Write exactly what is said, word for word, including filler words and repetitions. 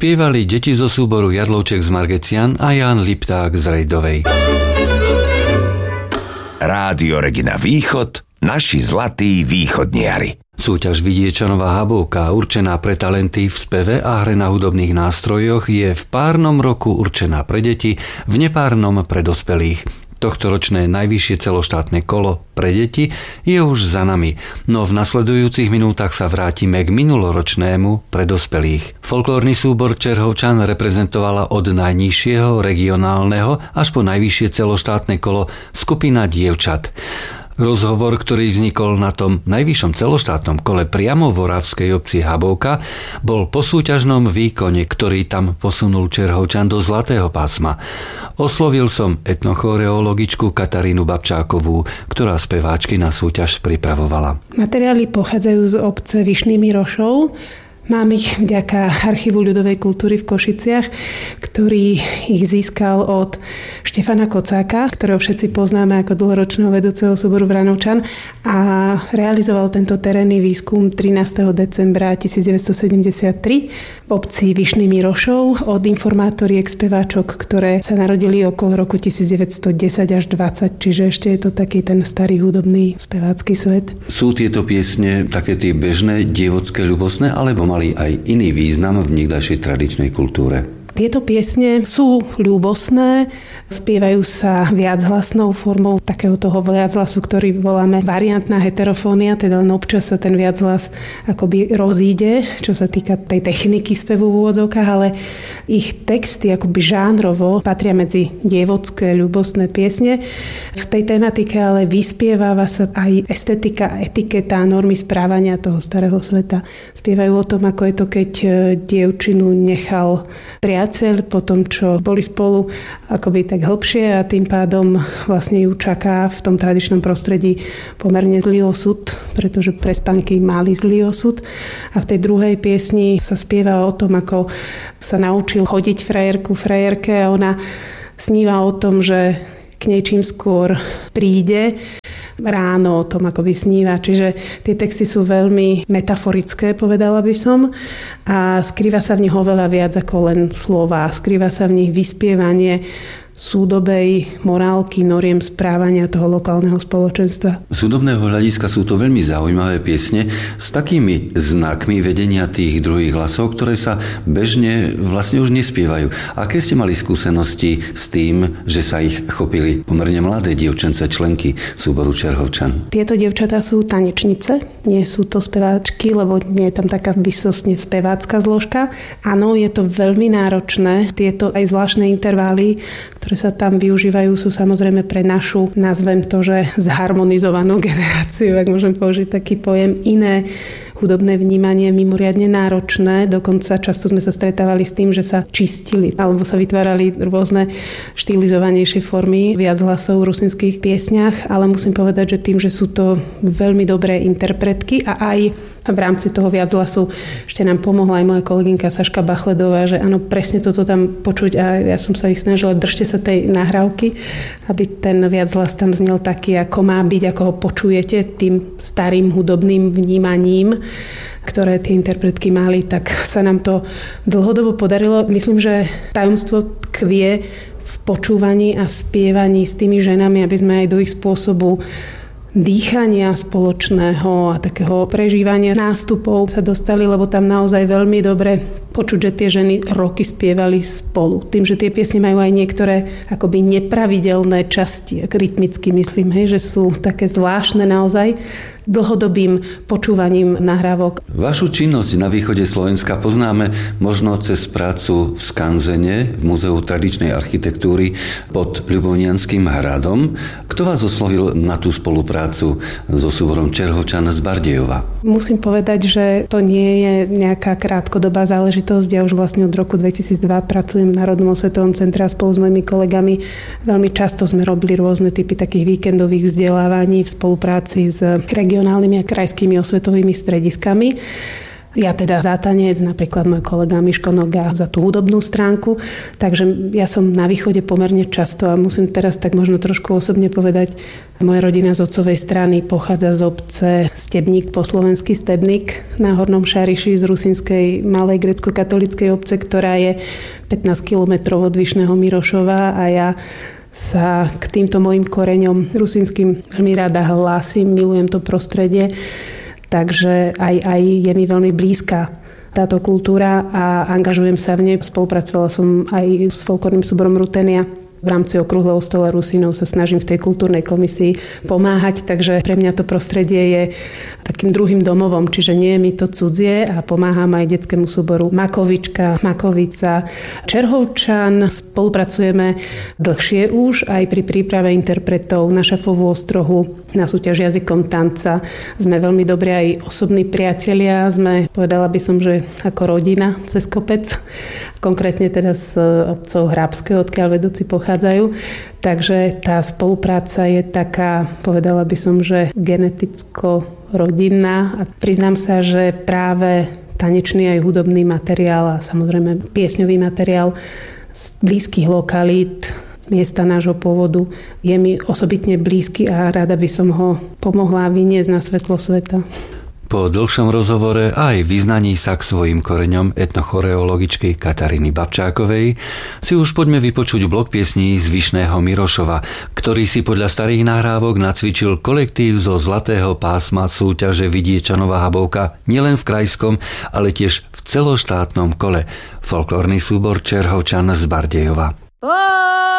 spievali deti zo súboru Jarlovček z Margecian a Jan Lipták z Rejdovej. Rádio Regina Východ, naši zlatí východniari. Súťaž Vidiečanová habovka, určená pre talenty v speve a hre na hudobných nástrojoch, je v párnom roku určená pre deti, v nepárnom pre dospelých. Tohtoročné najvyššie celoštátne kolo pre deti je už za nami, no v nasledujúcich minútach sa vrátime k minuloročnému pre dospelých. Folklórny súbor Čerhovčan reprezentovala od najnižšieho regionálneho až po najvyššie celoštátne kolo skupina dievčat. Rozhovor, ktorý vznikol na tom najvyššom celoštátnom kole priamo v oravskej obci Habovka, bol po súťažnom výkone, ktorý tam posunul Čerhovčan do zlatého pásma. Oslovil som etnochoreologičku Katarínu Babčákovú, ktorá speváčky na súťaž pripravovala. Materiály pochádzajú z obce Vyšný Mirošov. Mám ich vďaka Archívu ľudovej kultúry v Košiciach, ktorý ich získal od Štefana Kocáka, ktorého všetci poznáme ako dlhoročného vedúceho súboru Vranovčan, a realizoval tento terénny výskum trinásteho decembra devätnásťsedemdesiattri v obci Vyšný Mirošov od informátoriek speváčok, ktoré sa narodili okolo roku devätnásťdesať až dvadsať, čiže ešte je to taký ten starý hudobný spevácky svet. Sú tieto piesne také tie bežné, dievodské, ľubosné, alebo mali aj iný význam v niekdajšej tradičnej kultúre? Tieto piesne sú ľúbosné, spievajú sa viachlasnou formou takého toho viachhlasu, ktorý voláme variantná heterofónia, teda len občas sa ten viachlas akoby rozíde, čo sa týka tej techniky spevu v úvodzovkách, ale ich texty akoby žánrovo patria medzi dievodské ľúbosné piesne. V tej tematike ale vyspieváva sa aj estetika, etiketa, normy správania toho starého sveta. Spievajú o tom, ako je to, keď dievčinu nechal priateľ po tom, čo boli spolu akoby tak hlbšie, a tým pádom vlastne ju čaká v tom tradičnom prostredí pomerne zlý osud, pretože prespanky mali zlý osud. A v tej druhej piesni sa spieva o tom, ako sa naučil chodiť frajerku frajerke a ona sníva o tom, že k nej čím skôr príde ráno, o tom akoby sníva. Čiže tie texty sú veľmi metaforické, povedala by som, a skrýva sa v nich oveľa viac ako len slova. Skrýva sa v nich vyspievanie súdobej morálky, noriem správania toho lokálneho spoločenstva. Z hudobného hľadiska sú to veľmi zaujímavé piesne s takými znakmi vedenia tých druhých hlasov, ktoré sa bežne vlastne už nespievajú. Aké ste mali skúsenosti s tým, že sa ich chopili pomerne mladé dievčence, členky súboru Čerhovčan? Tieto dievčatá sú tanečnice, nie sú to speváčky, lebo nie je tam taká vysostne spevácka zložka. Áno, je to veľmi náročné. Tieto aj zvláštne intervály, ktoré sa tam využívajú, sú samozrejme pre našu, nazvem to, že zharmonizovanú generáciu, ak môžem použiť taký pojem, iné hudobné vnímanie, mimoriadne náročné. Dokonca často sme sa stretávali s tým, že sa čistili alebo sa vytvárali rôzne štylizovanejšie formy viachhlasov v rusinských piesniach, ale musím povedať, že tým, že sú to veľmi dobré interpretky a aj v rámci toho viachhlasu ešte nám pomohla aj moja kolegynka Saška Bachledová, že áno, presne toto tam počuť, a ja som sa ich snažila, držte sa tej nahrávky, aby ten viachhlas tam znel taký, ako má byť, ako ho počujete tým starým hudobným vnímaním, ktoré tie interpretky mali, tak sa nám to dlhodobo podarilo. Myslím, že tajomstvo tkvie v počúvaní a spievaní s tými ženami, aby sme aj do ich spôsobu dýchania spoločného a takého prežívania nástupov sa dostali, lebo tam naozaj veľmi dobre počuť, že tie ženy roky spievali spolu. Tým, že tie piesne majú aj niektoré akoby nepravidelné časti, rytmicky myslím, hej, že sú také zvláštne naozaj, dlhodobým počúvaním nahrávok. Vašu činnosť na východe Slovenska poznáme možno cez prácu v Skanzene, v Múzeu tradičnej architektúry pod Ľubovnianskym hradom. Kto vás oslovil na tú spoluprácu so súborom Čerhovčan z Bardejova? Musím povedať, že to nie je nejaká krátkodobá záležitosť. Ja už vlastne od roku dvetisícdva pracujem v Národnom osvetovom centre a spolu s mojimi kolegami veľmi často sme robili rôzne typy takých víkendových vzdelávaní v spolupráci s regionálnymi a krajskými osvetovými strediskami. Ja teda za tanec, napríklad môj kolega Miško Noga za tú hudobnú stránku, takže ja som na východe pomerne často a musím teraz tak možno trošku osobne povedať, moja rodina z otcovej strany pochádza z obce Stebník, po slovensky Stebník na Hornom Šariši z rusínskej malej grécko-katolíckej obce, ktorá je pätnásť kilometrov od Vyšného Mirošova a ja sa k týmto mojim koreňom rusínskym veľmi rada hlásim, milujem to prostredie. Takže aj, aj je mi veľmi blízka táto kultúra a angažujem sa v nej. Spolupracovala som aj s folklórnym súborom Rutenia. V rámci okrúhleho stola Rusínov sa snažím v tej kultúrnej komisii pomáhať, takže pre mňa to prostredie je takým druhým domovom, čiže nie je mi to cudzie a pomáham aj detskému súboru Makovička, Makovica, Čerhovčan. Spolupracujeme dlhšie už aj pri príprave interpretov na Šafovú ostrohu, na súťaž jazykom tanca. Sme veľmi dobrí aj osobní priatelia, sme, povedala by som, že ako rodina cez kopec, konkrétne teda s obcov Hrábskeho, odkiaľ vedúci pochádzajú. Takže tá spolupráca je taká, povedala by som, že geneticko-rodinná a priznám sa, že práve tanečný aj hudobný materiál a samozrejme piesňový materiál z blízkych lokalít miesta nášho pôvodu je mi osobitne blízky a rada by som ho pomohla vyniesť na svetlo sveta. Po dlhšom rozhovore a aj vyznaní sa k svojim koreňom etnochoreologičky Kataríny Babčákovej si už poďme vypočuť blok piesní z Vyšného Mirošova, ktorý si podľa starých nahrávok nacvičil kolektív zo Zlatého pásma súťaže Vidiečanová Habovka nielen v krajskom, ale tiež v celoštátnom kole. Folklórny súbor Čerhovčan z Bardejova.